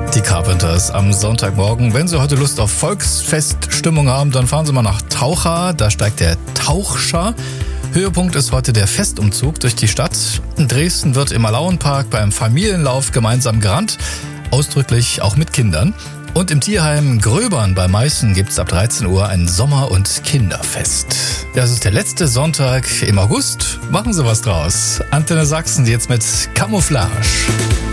Die Carpenters am Sonntagmorgen. Wenn Sie heute Lust auf Volksfeststimmung haben, dann fahren Sie mal nach Taucha. Da steigt der Tauchscher. Höhepunkt ist heute der Festumzug durch die Stadt. In Dresden wird im Alauenpark beim Familienlauf gemeinsam gerannt. Ausdrücklich auch mit Kindern. Und im Tierheim Gröbern bei Meißen gibt's ab 13 Uhr ein Sommer- und Kinderfest. Das ist der letzte Sonntag im August. Machen Sie was draus. Antenne Sachsen jetzt mit Camouflage.